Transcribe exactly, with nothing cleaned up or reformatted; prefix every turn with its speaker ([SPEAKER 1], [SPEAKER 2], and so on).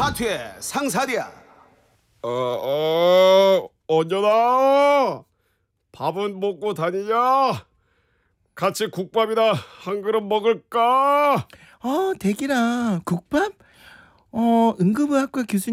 [SPEAKER 1] 파트의 상사리야.
[SPEAKER 2] 어, 어, 언제나 밥은 먹고 다니냐? 같이 국밥이나 한 그릇 먹을까?
[SPEAKER 3] 어, 대기라 국밥? 어, 응급의학과 교수님